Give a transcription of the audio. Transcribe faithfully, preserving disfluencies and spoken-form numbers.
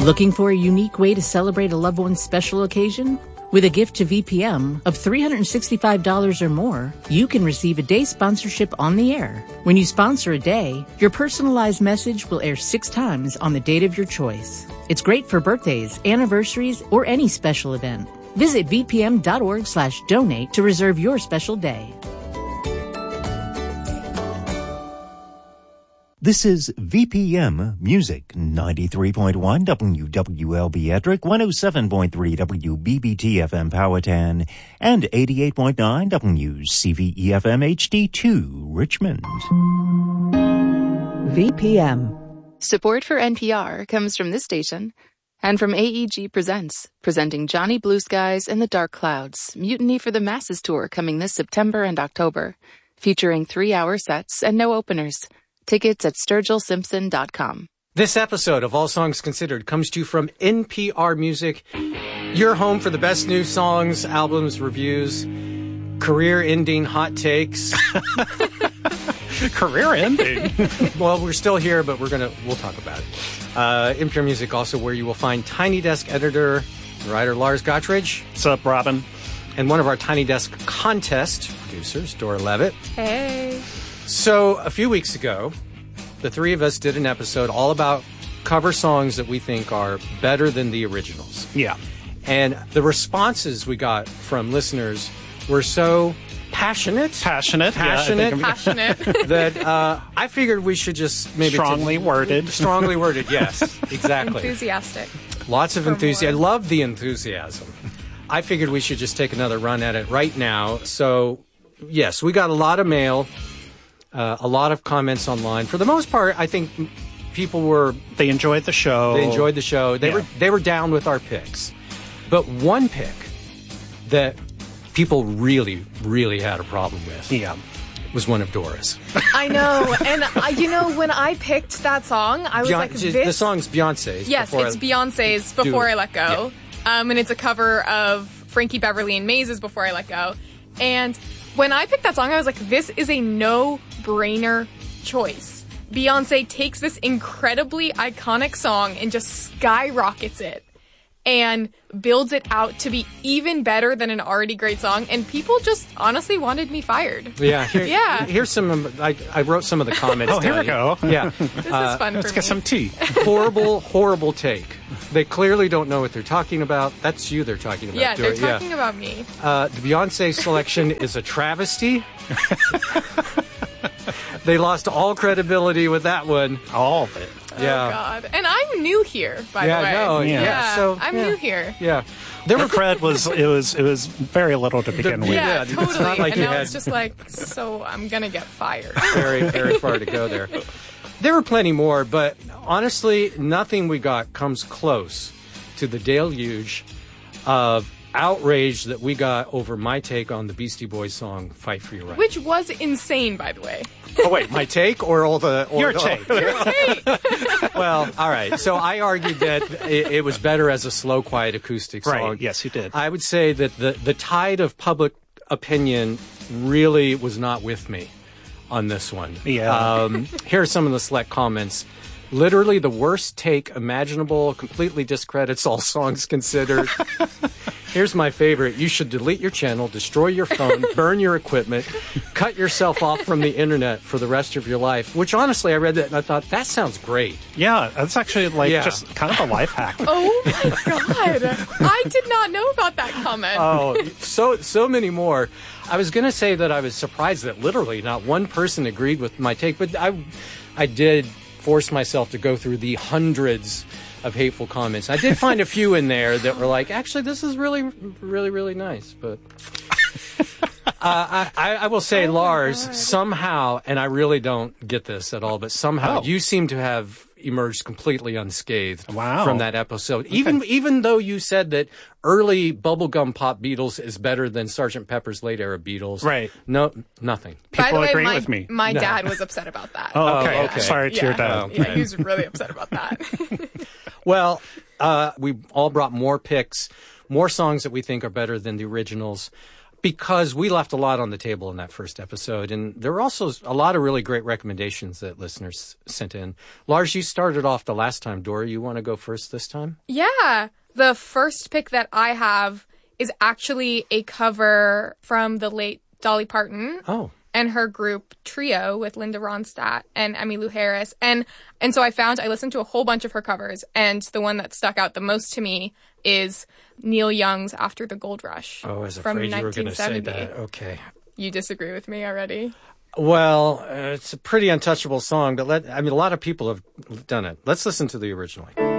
Looking for a unique way to celebrate a loved one's special occasion? With a gift to V P M of three hundred sixty-five dollars or more, you can receive a day sponsorship on the air. When you sponsor a day, your personalized message will air six times on the date of your choice. It's great for birthdays, anniversaries, or any special event. Visit vpm.org slash donate to reserve your special day. This is V P M Music, ninety-three point one W W L B Edric, one oh seven point three W B B T F M Powhatan, and eighty-eight point nine W C V E F M H D two Richmond. V P M. Support for N P R comes from this station and from A E G Presents, presenting Johnny Blue Skies and the Dark Clouds, Mutiny for the Masses tour coming this September and October, featuring three-hour sets and no openers. Tickets at sturgill simpson dot com. This episode of All Songs Considered comes to you from N P R Music, your home for the best new songs, albums, reviews, career-ending hot takes. Career-ending? Well, we're still here, but we're gonna we'll talk about it. Uh, N P R Music, also where you will find Tiny Desk editor and writer Lars Gottridge. What's up, Robin? And one of our Tiny Desk contest producers, Dora Levitt. Hey. So, a few weeks ago, the three of us did an episode all about cover songs that we think are better than the originals. Yeah. And the responses we got from listeners were so passionate. Passionate. Passionate. Yeah, Passionate. that uh, I figured we should just maybe... Strongly t- worded. Strongly worded, yes. Exactly. Enthusiastic. Lots of enthusiasm. I more. love the enthusiasm. I figured we should just take another run at it right now. So, yes, we got a lot of mail. Uh, a lot of comments online. For the most part, I think people were... They enjoyed the show. They enjoyed the show. They Yeah. were they were down with our picks. But one pick that people really, really had a problem with Yeah. was one of Dora's. I know. And, uh, you know, when I picked that song, I was Beyon- like, the this... song's Beyonce's. Yes, Before it's I- Beyonce's Before Do- I Let Go. Um, and it's a cover of Frankie Beverly and Maze's Before I Let Go. And when I picked that song, I was like, this is a no-brainer choice. Beyonce takes this incredibly iconic song and just skyrockets it and builds it out to be even better than an already great song. And people just honestly wanted me fired. Yeah. Here, Yeah. Here's some... of- I, I wrote some of the comments Oh, here down. we go. Yeah. This Uh, is fun Let's for get me. some tea. horrible, horrible take. They clearly don't know what they're talking about. That's you they're talking about. Yeah, they're Dora. talking about me. Uh, the Beyonce selection is a travesty. They lost all credibility with that one. All of it. Yeah. Oh, God. And I'm new here, by Yeah, the way. no, yeah. yeah. So I'm yeah. new here. Yeah. There were cred was it was it was very little to begin with. Yeah, Yeah, it's totally. not like and you now had- it's just like, so I'm gonna get fired. very, very far to go there. There were plenty more, but honestly, nothing we got comes close to the deluge of outrage that we got over my take on the Beastie Boys song "Fight for Your Right." Which was insane, by the way. Oh wait, my take or all the or Your the- take. Well, all right. So I argued that it, it was better as a slow, quiet acoustic song. Right, yes, you did. I would say that the the tide of public opinion really was not with me on this one. Yeah. Um, here are some of the select comments. Literally the worst take imaginable, completely discredits all songs considered. Here's my favorite. You should delete your channel, destroy your phone, burn your equipment, cut yourself off from the internet for the rest of your life. Which, honestly, I read that and I thought, that sounds great. Yeah, that's actually like Yeah. just kind of a life hack. Oh my God. I did not know about that comment. Oh, so so many more. I was going to say that I was surprised that literally not one person agreed with my take, but I, I did force myself to go through the hundreds of hateful comments. I did find a few in there that were like, actually, this is really, really, really nice. But uh, I, I, I will say, Oh, Lars, somehow, and I really don't get this at all, but somehow Oh. you seem to have emerged completely unscathed Wow. from that episode. Even even though you said that early bubblegum pop Beatles is better than Sergeant Pepper's late era Beatles. Right. No, nothing. By the People way, agree my, with me. my No. dad was upset about that. Oh, okay. Oh, okay. Sorry to yeah. your dad. Yeah, he was really upset about that. Well, uh, we all brought more picks, more songs that we think are better than the originals. because we left a lot on the table in that first episode. And there were also a lot of really great recommendations that listeners sent in. Lars, you started off the last time. Dora, you want to go first this time? Yeah. The first pick that I have is actually a cover from the late Dolly Parton. Oh. And her group Trio with Linda Ronstadt and Emmylou Harris. And and so I found, I listened to a whole bunch of her covers, and the one that stuck out the most to me is Neil Young's After the Gold Rush. Oh, I was from afraid you were going to say nineteen seventy. that. Okay. You disagree with me already? Well, uh, it's a pretty untouchable song, but let, I mean, a lot of people have done it. Let's listen to the original.